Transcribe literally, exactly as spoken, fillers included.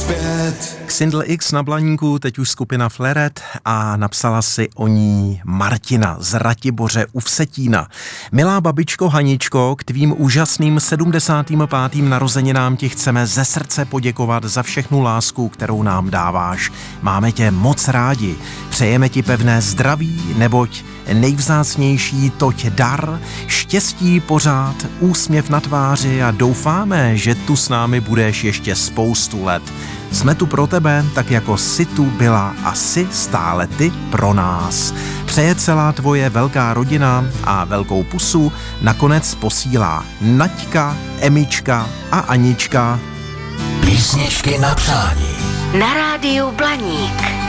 zpět. Xindl X na Blaníku, teď už skupina Fleret a napsala si o ní Martina z Ratiboře u Vsetína. Milá babičko Haničko, k tvým úžasným sedmdesátým pátým narozeninám ti chceme ze srdce poděkovat za všechnu lásku, kterou nám dáváš. Máme tě moc rádi. Přejeme ti pevné zdraví, neboť nejvzácnější toť dar, štěstí pořád, úsměv na tváři a doufáme, že tu s námi budeš ještě spoustu let. Jsme tu pro tebe, tak jako jsi tu byla a jsi stále ty pro nás. Přeje celá tvoje velká rodina a velkou pusu nakonec posílá Naďka, Emička a Anička. Písničky na přání. Na rádiu Blaník.